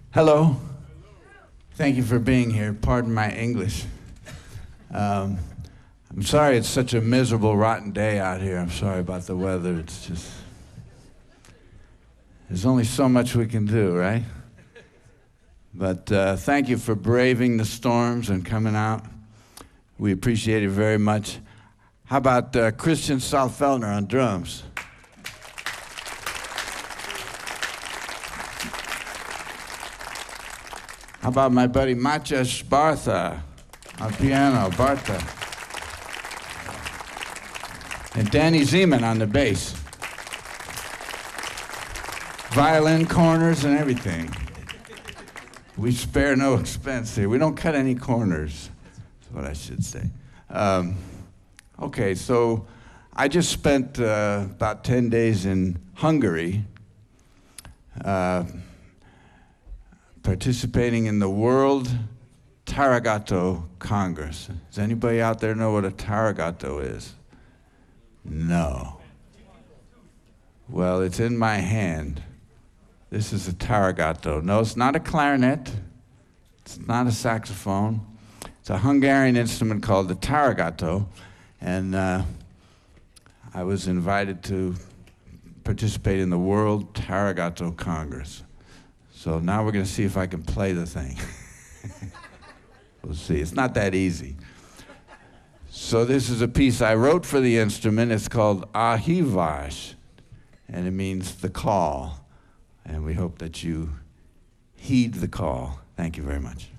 Hello. Thank you for being here. Pardon my English. I'm sorry it's such a miserable, rotten day out here. I'm sorry about the weather. It's just, there's only so much we can do, right? But thank you for braving the storms and coming out. We appreciate it very much. How about Christian Salfeldner on drums? How about my buddy Maciej Bartha on piano, Bartha. And Danny Zeman on the bass. Violin corners and everything. We spare no expense here. We don't cut any corners, is what I should say. Okay, so I just spent about 10 days in Hungary participating in the World Taragato Congress. Does anybody out there know what a taragato is? No. Well, it's in my hand. This is a taragato. No, it's not a clarinet. It's not a saxophone. It's a Hungarian instrument called the taragato. And I was invited to participate in the World Taragato Congress. So now we're going to see if I can play the thing. We'll see. It's not that easy. So this is a piece I wrote for the instrument. It's called A Hívás, and it means the call. And we hope that you heed the call. Thank you very much.